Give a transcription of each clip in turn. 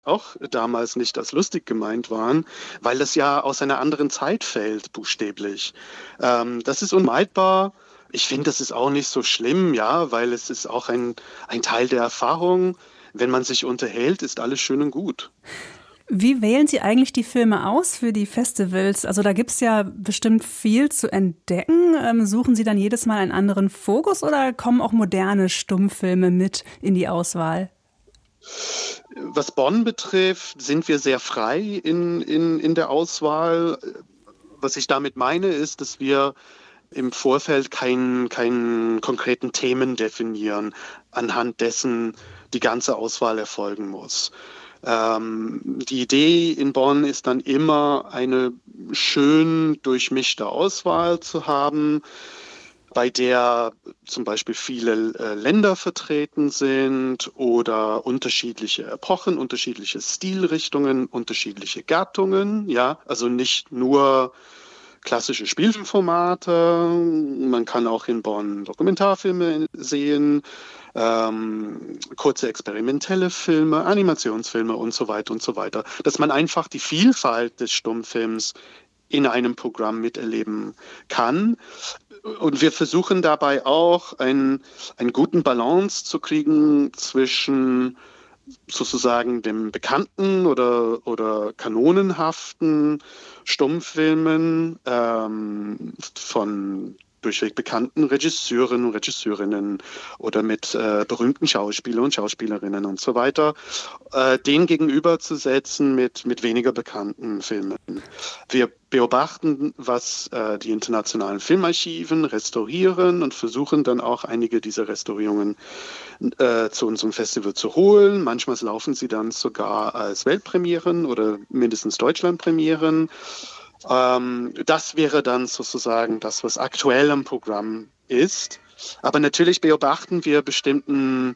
auch damals nicht als lustig gemeint waren, weil das ja aus einer anderen Zeit fällt, buchstäblich. Das ist unvermeidbar. Ich finde, das ist auch nicht so schlimm, ja, weil es ist auch ein Teil der Erfahrung. Wenn man sich unterhält, ist alles schön und gut. Wie wählen Sie eigentlich die Filme aus für die Festivals? Also da gibt es ja bestimmt viel zu entdecken. Suchen Sie dann jedes Mal einen anderen Fokus oder kommen auch moderne Stummfilme mit in die Auswahl? Was Bonn betrifft, sind wir sehr frei in der Auswahl. Was ich damit meine, ist, dass wir im Vorfeld keinen konkreten Themen definieren, anhand dessen die ganze Auswahl erfolgen muss. Die Idee in Bonn ist dann immer, eine schön durchmischte Auswahl zu haben, bei der zum Beispiel viele Länder vertreten sind oder unterschiedliche Epochen, unterschiedliche Stilrichtungen, unterschiedliche Gattungen. Ja, also nicht nur klassische Spielfilmformate. Man kann auch in Bonn Dokumentarfilme sehen, kurze experimentelle Filme, Animationsfilme und so weiter und so weiter. Dass man einfach die Vielfalt des Stummfilms in einem Programm miterleben kann. Und wir versuchen dabei auch einen guten Balance zu kriegen zwischen sozusagen dem bekannten oder kanonenhaften Stummfilmen von durchweg bekannten Regisseuren und Regisseurinnen oder mit berühmten Schauspielern und Schauspielerinnen und so weiter, den gegenüberzusetzen mit weniger bekannten Filmen. Wir beobachten, was die internationalen Filmarchiven restaurieren und versuchen dann auch einige dieser Restaurierungen zu unserem Festival zu holen. Manchmal laufen sie dann sogar als Weltpremieren oder mindestens Deutschlandpremieren. Das wäre dann sozusagen das, was aktuell im Programm ist. Aber natürlich beobachten wir bestimmten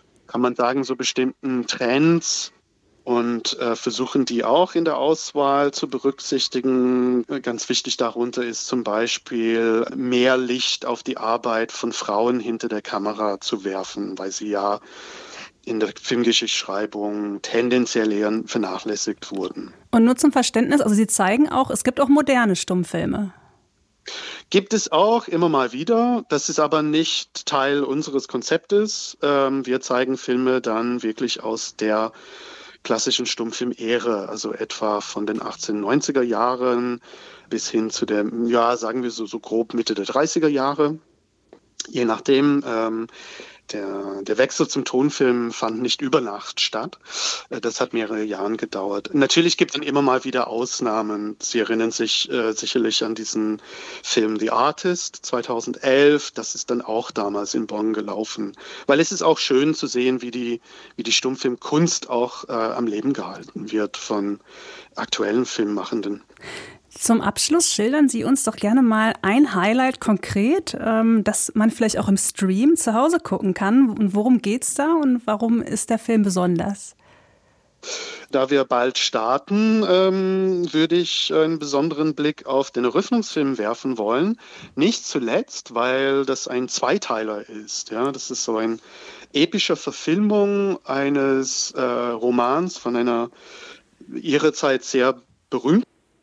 Trends und versuchen die auch in der Auswahl zu berücksichtigen. Ganz wichtig darunter ist zum Beispiel mehr Licht auf die Arbeit von Frauen hinter der Kamera zu werfen, weil sie ja in der Filmgeschichtsschreibung tendenziell eher vernachlässigt wurden. Und nur zum Verständnis, also Sie zeigen auch, es gibt auch moderne Stummfilme. Gibt es auch immer mal wieder. Das ist aber nicht Teil unseres Konzeptes. Wir zeigen Filme dann wirklich aus der klassischen Stummfilm-Ära, also etwa von den 1890er Jahren bis hin zu der, ja, sagen wir so grob Mitte der 30er Jahre. Je nachdem. Der Wechsel zum Tonfilm fand nicht über Nacht statt. Das hat mehrere Jahre gedauert. Natürlich gibt es dann immer mal wieder Ausnahmen. Sie erinnern sich sicherlich an diesen Film The Artist 2011. Das ist dann auch damals in Bonn gelaufen. Weil es ist auch schön zu sehen, wie die Stummfilmkunst auch am Leben gehalten wird von aktuellen Filmmachenden. Zum Abschluss schildern Sie uns doch gerne mal ein Highlight konkret, das man vielleicht auch im Stream zu Hause gucken kann. Und worum geht's da und warum ist der Film besonders? Da wir bald starten, würde ich einen besonderen Blick auf den Eröffnungsfilm werfen wollen. Nicht zuletzt, weil das ein Zweiteiler ist. Ja, das ist so eine epische Verfilmung eines Romans von einer ihrer Zeit sehr berühmten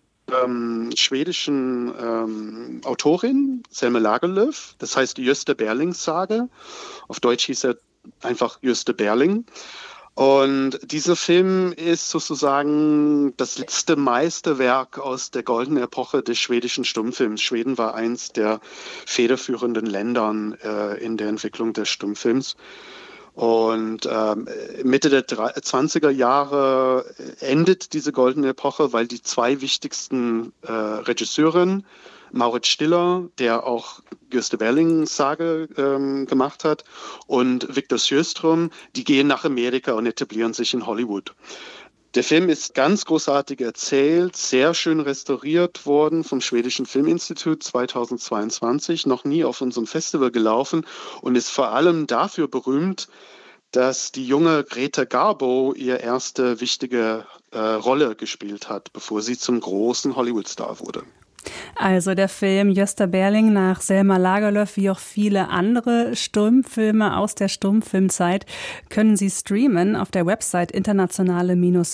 schwedischen Autorin, Selma Lagerlöf. Das heißt Gösta Berlings Sage. Auf Deutsch hieß er einfach Gösta Berling. Und dieser Film ist sozusagen das letzte Meisterwerk aus der goldenen Epoche des schwedischen Stummfilms. Schweden war eins der federführenden Länder in der Entwicklung des Stummfilms. Und Mitte der 20er Jahre endet diese goldene Epoche, weil die zwei wichtigsten Regisseuren, Maurits Stiller, der auch Gösta Berlings Sage gemacht hat, und Victor Sjöström, die gehen nach Amerika und etablieren sich in Hollywood. Der Film ist ganz großartig erzählt, sehr schön restauriert worden vom Schwedischen Filminstitut 2022, noch nie auf unserem Festival gelaufen und ist vor allem dafür berühmt, dass die junge Greta Garbo ihre erste wichtige Rolle gespielt hat, bevor sie zum großen Hollywood-Star wurde. Also der Film Gösta Berling nach Selma Lagerlöf, wie auch viele andere Stummfilme aus der Stummfilmzeit, können Sie streamen auf der Website internationale-film.de.